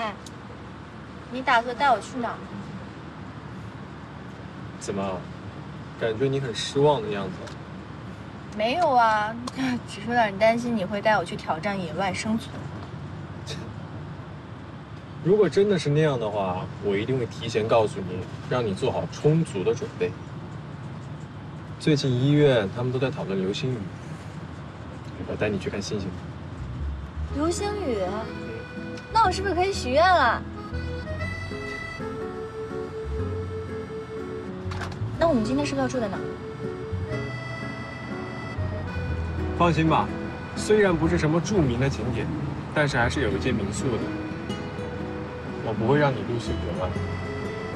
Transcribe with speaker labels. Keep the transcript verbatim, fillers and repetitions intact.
Speaker 1: 哎，你打算带我去哪儿？
Speaker 2: 怎么，感觉你很失望的样子？
Speaker 1: 没有啊，只是有点担心你会带我去挑战野外生存。
Speaker 2: 如果真的是那样的话，我一定会提前告诉你，让你做好充足的准备。最近医院他们都在讨论流星雨，我带你去看星星。
Speaker 1: 流星雨？那我是不是可以许愿了？那我们今天是不是要住在哪儿？
Speaker 2: 放心吧，虽然不是什么著名的景点，但是还是有一间民宿的。我不会让你露宿野外。